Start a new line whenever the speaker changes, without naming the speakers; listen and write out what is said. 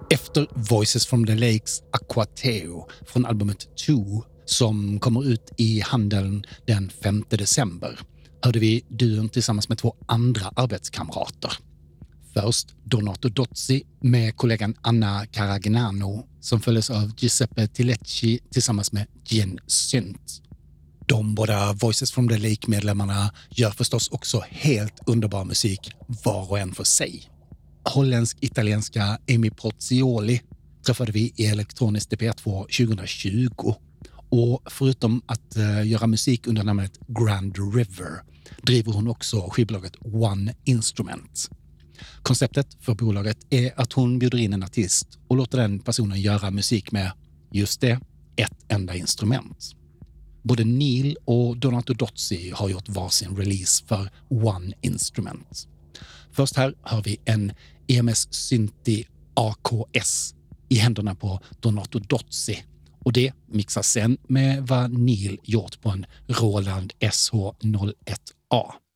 Efter Voices from the Lakes Aquateo från albumet 2 som kommer ut i handeln den 5 december hörde vi duon tillsammans med 2 andra arbetskamrater. Först Donato Dozzi med kollegan Anna Caragnano som följdes av Giuseppe Tilecci tillsammans med Jen Synt. De båda Voices from the Lake-medlemmarna gör förstås också helt underbar musik var och en för sig. Holländsk-italienska Amy Pozzioli träffade vi i Elektroniskt DP2 2020 och förutom att göra musik under namnet Grand River driver hon också skivbolaget One Instrument. Konceptet för bolaget är att hon bjuder in en artist och låter den personen göra musik med, just det, ett enda instrument. Både Neil och Donato Dozzi har gjort varsin release för One Instrument. Först här har vi en EMS Synthi AKS i händerna på Donato Dozzi och det mixas sen med vad Neil gjort på en Roland SH01A.